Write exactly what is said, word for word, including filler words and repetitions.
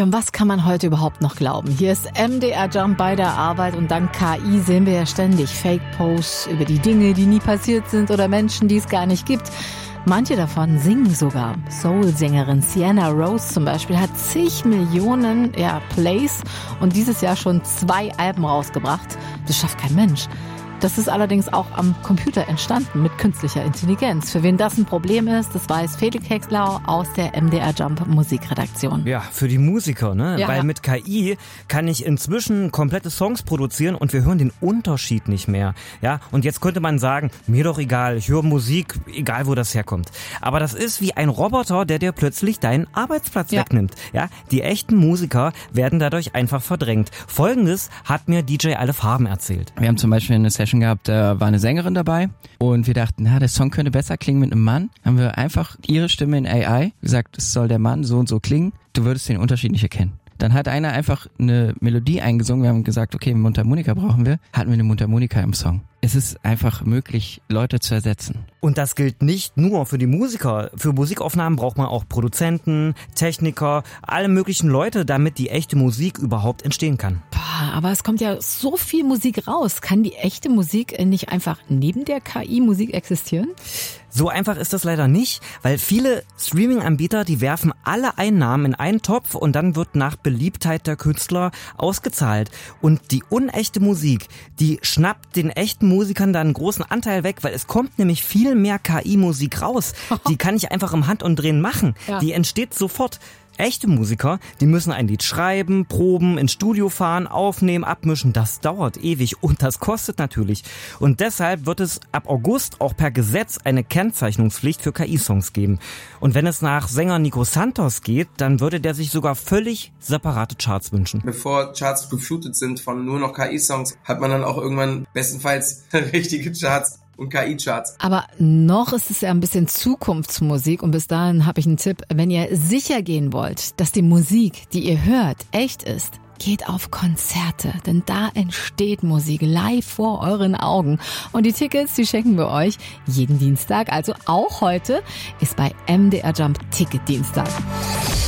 und was kann man heute überhaupt noch glauben? Hier ist M D R Jump bei der Arbeit und dank K I sehen wir ja ständig Fake-Posts über die Dinge, die nie passiert sind oder Menschen, die es gar nicht gibt. Manche davon singen sogar. Soul-Sängerin Sienna Rose zum Beispiel hat zig Millionen ja, Plays und dieses Jahr schon zwei Alben rausgebracht. Das schafft kein Mensch. Das ist allerdings auch am Computer entstanden mit künstlicher Intelligenz. Für wen das ein Problem ist, das weiß Felix Hexlau aus der M D R Jump Musikredaktion. Ja, für die Musiker, ne? Ja, Weil ja. mit K I kann ich inzwischen komplette Songs produzieren und wir hören den Unterschied nicht mehr. Ja, und jetzt könnte man sagen, mir doch egal, ich höre Musik, egal wo das herkommt. Aber das ist wie ein Roboter, der dir plötzlich deinen Arbeitsplatz Ja. wegnimmt. Ja, die echten Musiker werden dadurch einfach verdrängt. Folgendes hat mir D J Alle Farben erzählt. Wir haben zum Beispiel eine Session gehabt, da war eine Sängerin dabei und wir dachten, na, der Song könnte besser klingen mit einem Mann. Haben wir einfach ihre Stimme in A I gesagt, es soll der Mann so und so klingen. Du würdest den Unterschied nicht erkennen. Dann hat einer einfach eine Melodie eingesungen. Wir haben gesagt, okay, Mundharmonika brauchen wir. Hatten wir eine Mundharmonika im Song. Es ist einfach möglich, Leute zu ersetzen. Und das gilt nicht nur für die Musiker. Für Musikaufnahmen braucht man auch Produzenten, Techniker, alle möglichen Leute, damit die echte Musik überhaupt entstehen kann. Boah, aber es kommt ja so viel Musik raus. Kann die echte Musik nicht einfach neben der K I-Musik existieren? So einfach ist das leider nicht, weil viele Streaming-Anbieter, die werfen alle Einnahmen in einen Topf und dann wird nach Beliebtheit der Künstler ausgezahlt. Und die unechte Musik, die schnappt den echten Musikern dann einen großen Anteil weg, weil es kommt nämlich viel mehr K I-Musik raus. Die kann ich einfach im Handumdrehen machen. Ja. Die entsteht sofort. Echte Musiker, die müssen ein Lied schreiben, proben, ins Studio fahren, aufnehmen, abmischen. Das dauert ewig und das kostet natürlich. Und deshalb wird es ab August auch per Gesetz eine Kennzeichnungspflicht für K I-Songs geben. Und wenn es nach Sänger Nico Santos geht, dann würde der sich sogar völlig separate Charts wünschen. Bevor Charts geflutet sind von nur noch K I-Songs, hat man dann auch irgendwann bestenfalls richtige Charts und K I-Charts. Aber noch ist es ja ein bisschen Zukunftsmusik und bis dahin habe ich einen Tipp. Wenn ihr sicher gehen wollt, dass die Musik, die ihr hört, echt ist, geht auf Konzerte, denn da entsteht Musik live vor euren Augen. Und die Tickets, die schenken wir euch jeden Dienstag, also auch heute ist bei M D R Jump Ticketdienstag.